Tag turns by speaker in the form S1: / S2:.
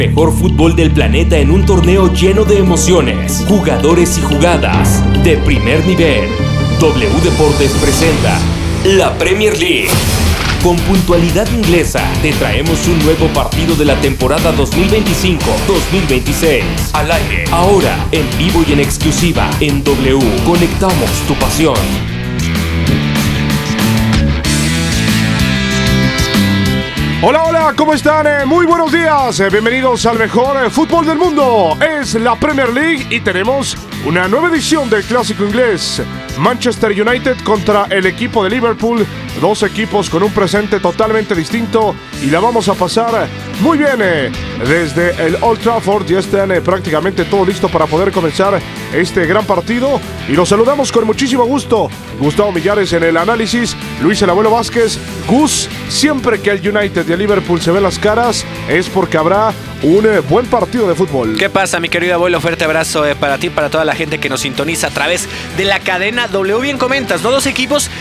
S1: Mejor fútbol del planeta en un torneo lleno de emociones, jugadores y jugadas de primer nivel. W Deportes presenta la Premier League. Con puntualidad inglesa, te traemos un nuevo partido de la temporada 2025-2026. Al aire, ahora, en vivo y en exclusiva, en W. Conectamos tu pasión.
S2: Hola, hola, ¿cómo están? Muy buenos días, bienvenidos al mejor fútbol del mundo. Es la Premier League y tenemos una nueva edición del clásico inglés. Manchester United contra el equipo de Liverpool, dos equipos con un presente totalmente distinto y la vamos a pasar muy bien desde el Old Trafford. Ya están prácticamente todo listo para poder comenzar este gran partido y los saludamos con muchísimo gusto. Gustavo Millares en el análisis, Luis el Abuelo Vázquez. Gus, siempre que el United y el Liverpool se ven las caras es porque habrá un buen partido de fútbol.
S3: ¿Qué pasa, mi querido abuelo? Fuerte abrazo para ti, para toda la gente que nos sintoniza a través de la cadena W. Bien comentas, ¿no? Dos equipos